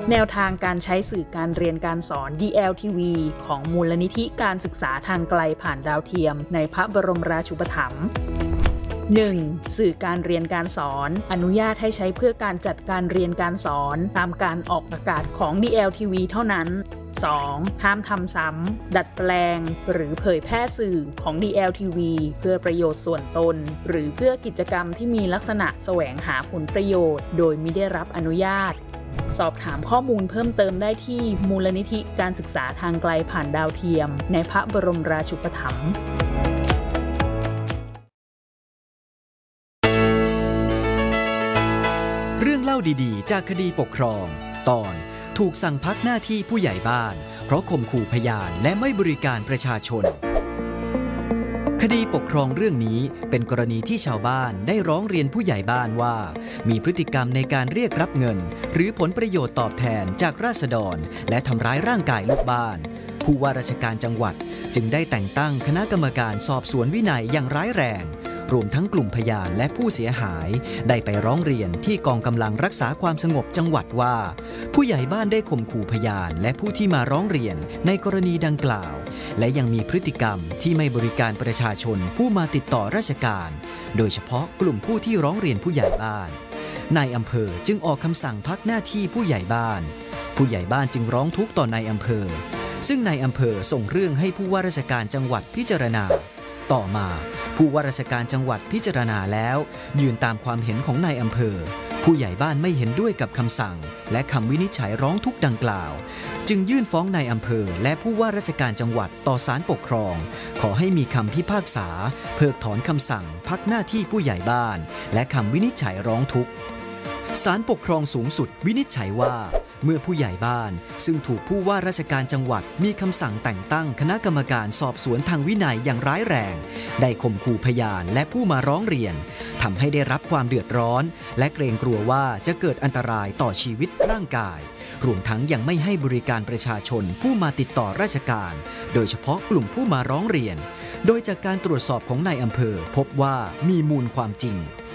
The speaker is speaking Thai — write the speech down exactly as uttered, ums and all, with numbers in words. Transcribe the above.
แนวทางการใช้สื่อการเรียนการสอน ดี แอล ที วี ของมูลนิธิการศึกษาทางไกลผ่านดาวเทียมในพระบรมราชูปถัมภ์ หนึ่ง. สื่อการเรียนการสอนอนุญาตให้ใช้เพื่อการจัดการเรียนการสอนตามการออกอากาศของ ดี แอล ที วี เท่านั้น สอง. ห้ามทำซ้ำดัดแปลงหรือเผยแพร่สื่อของ ดี แอล ที วี เพื่อประโยชน์ส่วนตนหรือเพื่อกิจกรรมที่มีลักษณะแสวงหาผลประโยชน์โดยมิได้รับอนุญาตสอบถามข้อมูลเพิ่มเติมได้ที่มูลนิธิการศึกษาทางไกลผ่านดาวเทียมในพระบรมราชูปถัมภ์เรื่องเล่าดีๆจากคดีปกครองตอนถูกสั่งพักหน้าที่ผู้ใหญ่บ้านเพราะข่มขู่พยานและไม่บริการประชาชนคดีปกครองเรื่องนี้เป็นกรณีที่ชาวบ้านได้ร้องเรียนผู้ใหญ่บ้านว่ามีพฤติกรรมในการเรียกรับเงินหรือผลประโยชน์ตอบแทนจากราษฎรและทำร้ายร่างกายลูกบ้านผู้ว่าราชการจังหวัดจึงได้แต่งตั้งคณะกรรมการสอบสวนวินัยอย่างร้ายแรงรวมทั้งกลุ่มพยานและผู้เสียหายได้ไปร้องเรียนที่กองกำลังรักษาความสงบจังหวัดว่าผู้ใหญ่บ้านได้ข่มขู่พยานและผู้ที่มาร้องเรียนในกรณีดังกล่าวและยังมีพฤติกรรมที่ไม่บริการประชาชนผู้มาติดต่อราชการโดยเฉพาะกลุ่มผู้ที่ร้องเรียนผู้ใหญ่บ้านนายอำเภอจึงออกคำสั่งพักหน้าที่ผู้ใหญ่บ้านผู้ใหญ่บ้านจึงร้องทุกข์ต่อนายอำเภอซึ่งนายอำเภอส่งเรื่องให้ผู้ว่าราชการจังหวัดพิจารณาต่อมาผู้ว่าราชการจังหวัดพิจารณาแล้วยืนตามความเห็นของนายอำเภอผู้ใหญ่บ้านไม่เห็นด้วยกับคำสั่งและคำวินิจฉัยร้องทุกข์ดังกล่าวจึงยื่นฟ้องนายอำเภอและผู้ว่าราชการจังหวัดต่อศาลปกครองขอให้มีคำพิพากษาเพิกถอนคำสั่งพักหน้าที่ผู้ใหญ่บ้านและคำวินิจฉัยร้องทุกข์ศาลปกครองสูงสุดวินิจฉัยว่าเมื่อผู้ใหญ่บ้านซึ่งถูกผู้ว่าราชการจังหวัดมีคำสั่งแต่งตั้งคณะกรรมการสอบสวนทางวินัยอย่างร้ายแรงได้ข่มขู่พยานและผู้มาร้องเรียนทำให้ได้รับความเดือดร้อนและเกรงกลัวว่าจะเกิดอันตรายต่อชีวิตร่างกายรวมทั้งยังไม่ให้บริการประชาชนผู้มาติดต่อราชการโดยเฉพาะกลุ่มผู้มาร้องเรียนโดยจากการตรวจสอบของนายอำเภอพบว่ามีมูลความจริง